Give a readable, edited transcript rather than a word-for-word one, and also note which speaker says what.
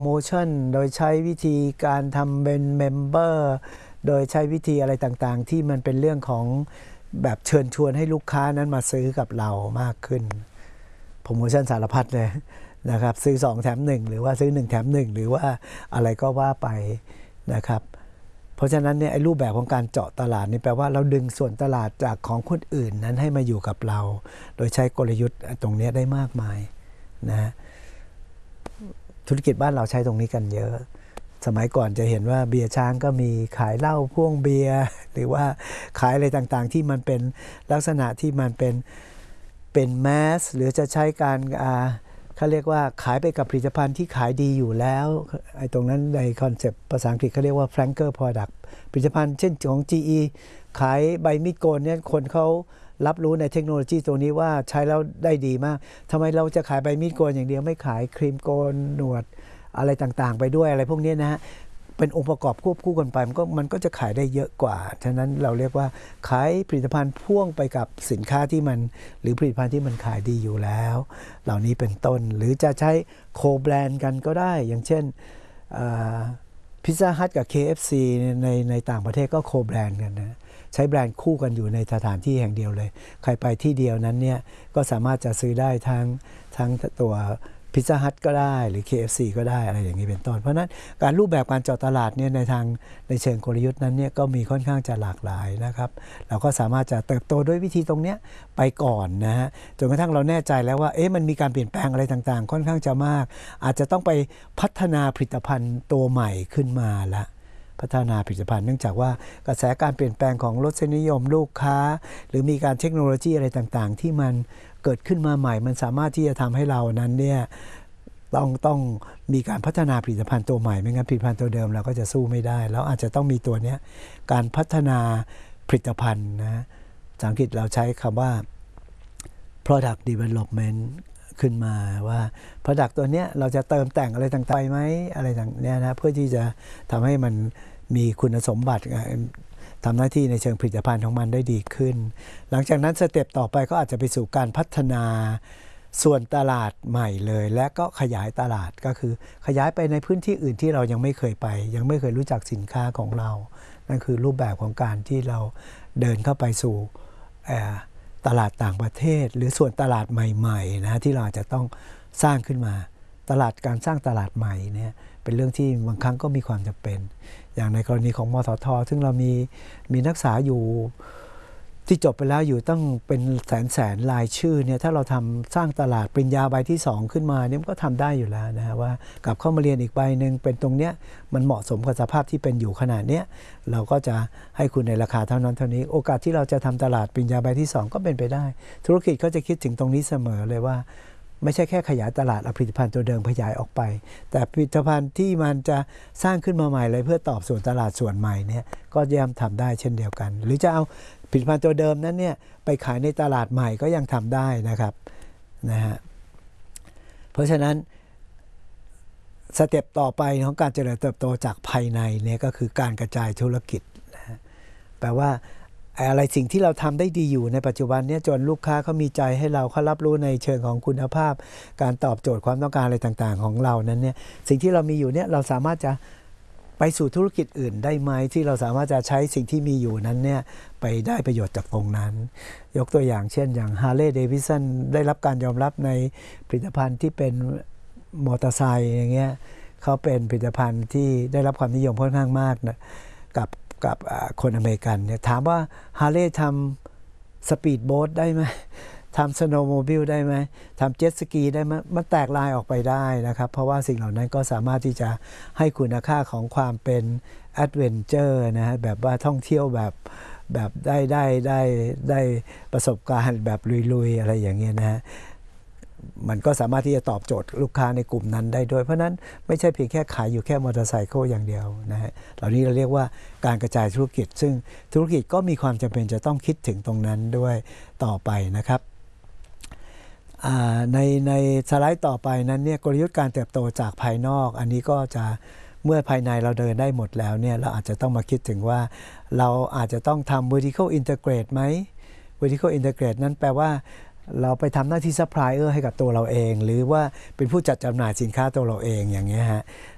Speaker 1: โมชั่นโดยใช้วิธีการทำเป็นเมมเบอร์โดยใช้วิธีอะไรต่างๆที่มันเป็นเรื่องของแบบเชิญชวนให้ลูกค้านั้นมาซื้อกับเรามากขึ้นโปรโมชั่นสารพัดเลยนะครับซื้อ2แถม1หรือว่าซื้อ1แถม1หรือว่าอะไรก็ว่าไปนะครับเพราะฉะนั้นเนี่ยไอ้รูปแบบของการเจาะตลาดนี่แปลว่าเราดึงส่วนตลาดจากของคนอื่นนั้นให้มาอยู่กับเราโดยใช้กลยุทธ์ตรงนี้ได้มากมายนะธุรกิจบ้านเราใช้ตรงนี้กันเยอะสมัยก่อนจะเห็นว่าเบียร์ช้างก็มีขายเหล้าพ่วงเบียร์หรือว่าขายอะไรต่างๆที่มันเป็นลักษณะที่มันเป็นแมสหรือจะใช้การเขาเรียกว่าขายไปกับผลิตภัณฑ์ที่ขายดีอยู่แล้วไอ้ตรงนั้นในคอนเซปต์ภาษาอังกฤษเขาเรียกว่า flanker product ผลิตภัณฑ์เช่นของ GE ขายใบมีดโกนเนี่ยคนเขารับรู้ในเทคโนโลยีตัวนี้ว่าใช้แล้วได้ดีมากทำไมเราจะขายใบมีดโกนอย่างเดียวไม่ขายครีมโกนหนวดอะไรต่างๆไปด้วยอะไรพวกนี้นะฮะเป็นองค์ประกอบควบคู่กันไปมันก็จะขายได้เยอะกว่าฉะนั้นเราเรียกว่าขายผลิตภัณฑ์พ่วงไปกับสินค้าที่มันหรือผลิตภัณฑ์ที่มันขายดีอยู่แล้วเหล่านี้เป็นต้นหรือจะใช้โคแบรนด์กันก็ได้อย่างเช่นพิซซ่าฮัทกับ KFC ในต่างประเทศก็โคแบรนด์กันนะใช้แบรนด์คู่กันอยู่ในสถานที่แห่งเดียวเลยใครไปที่เดียวนั้นเนี่ยก็สามารถจะซื้อได้ทั้งตัวพิซซ่าฮัทก็ได้หรือ KFC ก็ได้อะไรอย่างนี้เป็นต้นเพราะนั้นการรูปแบบการเจาะตลาดเนี่ยในเชิงกลยุทธ์นั้นเนี่ยก็มีค่อนข้างจะหลากหลายนะครับเราก็สามารถจะเติบโตด้วยวิธีตรงเนี้ยไปก่อนนะฮะจนกระทั่งเราแน่ใจแล้วว่ามันมีการเปลี่ยนแปลงอะไรต่างๆค่อนข้างจะมากอาจจะต้องไปพัฒนาผลิตภัณฑ์ตัวใหม่ขึ้นมาละพัฒนาผลิตภัณฑ์เนื่องจากว่ากระแสการเปลี่ยนแปลงของรสนิยมลูกค้าหรือมีการเทคโนโลยีอะไรต่างๆที่มันเกิดขึ้นมาใหม่มันสามารถที่จะทำให้เรานั้นเนี่ยต้องมีการพัฒนาผลิตภัณฑ์ตัวใหม่ไม่งั้นผลิตภัณฑ์ตัวเดิมเราก็จะสู้ไม่ได้แล้วอาจจะต้องมีตัวนี้การพัฒนาผลิตภัณฑ์นะภาษาอังกฤษเราใช้คำว่า product development ขึ้นมาว่า product ตัวเนี้ยเราจะเติมแต่งอะไรต่างๆไปไหมอะไรต่างเนี้ยนะเพื่อที่จะทำให้มันมีคุณสมบัติทำหน้าที่ในเชิงผลิตภัณฑ์ของมันได้ดีขึ้นหลังจากนั้นสเต็ปต่อไปก็อาจจะไปสู่การพัฒนาส่วนตลาดใหม่เลยและก็ขยายตลาดก็คือขยายไปในพื้นที่อื่นที่เรายังไม่เคยไปยังไม่เคยรู้จักสินค้าของเรานั่นคือรูปแบบของการที่เราเดินเข้าไปสู่ตลาดต่างประเทศหรือส่วนตลาดใหม่ๆนะที่เราอาจจะต้องสร้างขึ้นมาการสร้างตลาดใหม่เนี่ยเป็นเรื่องที่บางครั้งก็มีความจำเป็นอย่างในกรณีของมสท.ซึ่งเรามีนักศึกษาอยู่ที่จบไปแล้วอยู่ต้องเป็นแสนรายชื่อเนี่ยถ้าเราทำสร้างตลาดปริญญาใบที่2ขึ้นมาเนี่ยมันก็ทำได้อยู่แล้วนะฮะว่ากลับเข้ามาเรียนอีกใบหนึ่งเป็นตรงเนี้ยมันเหมาะสมกับสภาพที่เป็นอยู่ขนาดเนี้ยเราก็จะให้คุณในราคาเท่านั้นเท่านี้โอกาสที่เราจะทำตลาดปริญญาใบที่2ก็เป็นไปได้ธุรกิจเขาจะคิดถึงตรงนี้เสมอเลยว่าไม่ใช่แค่ขยายตลาดเอาผลิตภัณฑ์ตัวเดิมขยายออกไปแต่ผลิตภัณฑ์ที่มันจะสร้างขึ้นมาใหม่เลยเพื่อตอบส่วนตลาดส่วนใหม่เนี่ยก็ย่อมทำได้เช่นเดียวกันหรือจะเอาผลิตภัณฑ์ตัวเดิมนั้นเนี่ยไปขายในตลาดใหม่ก็ยังทำได้นะครับนะฮะเพราะฉะนั้นสเต็ปต่อไปของการเจริญเติบโตจากภายในเนี่ยก็คือการกระจายธุรกิจนะแปลว่าอะไรสิ่งที่เราทำได้ดีอยู่ในปัจจุบันเนี่ยจนลูกค้าเขามีใจให้เราเขารับรู้ในเชิงของคุณภาพการตอบโจทย์ความต้องการอะไรต่างๆของเรานั้นเนี่ยสิ่งที่เรามีอยู่เนี่ยเราสามารถจะไปสู่ธุรกิจอื่นได้ไหมที่เราสามารถจะใช้สิ่งที่มีอยู่นั้นเนี่ยไปได้ประโยชน์จากตรงนั้นยกตัวอย่างเช่นอย่าง Harley Davidson ได้รับการยอมรับในผลิตภัณฑ์ที่เป็นมอเตอร์ไซค์อย่างเงี้ยเขาเป็นผลิตภัณฑ์ที่ได้รับความนิยมค่อนข้างมากนะกับคนอเมริกันเนี่ยถามว่า Harley ทำสปีดโบ๊ทได้ไหมทำสโนว์โมบิลได้ไหมทำเจ็ตสกีได้ไหมมันแตกลายออกไปได้นะครับเพราะว่าสิ่งเหล่านั้นก็สามารถที่จะให้คุณค่าของความเป็นแอดเวนเจอร์นะฮะแบบว่าท่องเที่ยวแบบได้ประสบการณ์แบบลุยๆอะไรอย่างเงี้ยนะฮะมันก็สามารถที่จะตอบโจทย์ลูกค้าในกลุ่มนั้นได้ด้วยเพราะนั้นไม่ใช่เพียงแค่ขายอยู่แค่มอเตอร์ไซค์อย่างเดียวนะฮะเหล่านี้เราเรียกว่าการกระจายธุรกิจซึ่งธุรกิจก็มีความจำเป็นจะต้องคิดถึงตรงนั้นด้วยต่อไปนะครับในสไลด์ต่อไปนั้นเนี่ยกลยุทธ์การเติบโตจากภายนอกอันนี้ก็จะเมื่อภายในเราเดินได้หมดแล้วเนี่ยเราอาจจะต้องมาคิดถึงว่าเราอาจจะต้องทำ vertical integrate ไหม vertical integrate นั้นแปลว่าเราไปทำหน้าที่ซัพพลายเออร์ให้กับตัวเราเองหรือว่าเป็นผู้จัดจำหน่ายสินค้าตัวเราเองอย่างเงี้ยฮะ